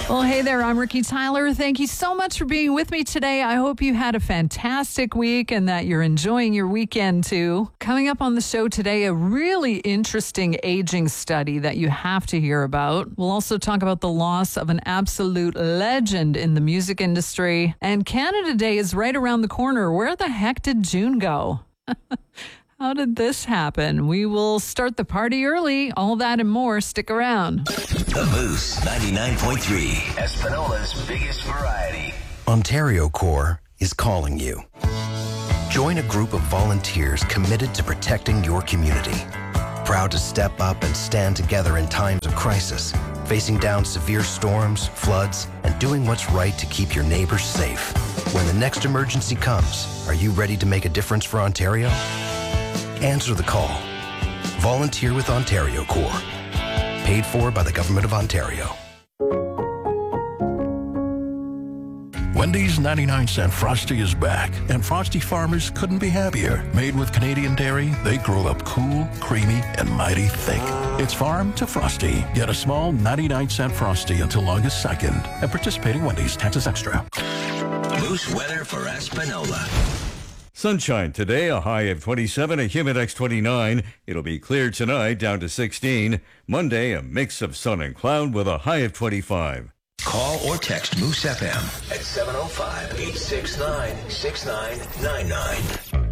Well, hey there, I'm Ricky Tyler. Thank you so much for being with me today. I hope you had a fantastic week and that you're enjoying your weekend too. Coming up on the show today, a really interesting aging study that you have to hear about. We'll also talk about the loss of an absolute legend in the music industry. And Canada Day is right around the corner. Where the heck did June go? How did this happen? We will start the party early. All that and more. Stick around. The Moose 99.3, Espanola's biggest variety. Ontario Corps is calling you. Join a group of volunteers committed to protecting your community. Proud to step up and stand together in times of crisis, facing down severe storms, floods, and doing what's right to keep your neighbors safe. When the next emergency comes, are you ready to make a difference for Ontario? Answer the call. Volunteer with Ontario Corps. Paid for by the Government of Ontario. Wendy's 99-cent Frosty is back, and Frosty farmers couldn't be happier. Made with Canadian dairy, they grow up cool, creamy, and mighty thick. It's farm to Frosty. Get a small 99-cent Frosty until August 2nd. At participating Wendy's, taxes extra. Moose weather for Espanola. Sunshine today, a high of 27, a Humidex 29. It'll be clear tonight, down to 16. Monday, a mix of sun and cloud with a high of 25. Call or text Moose FM at 705-869-6999.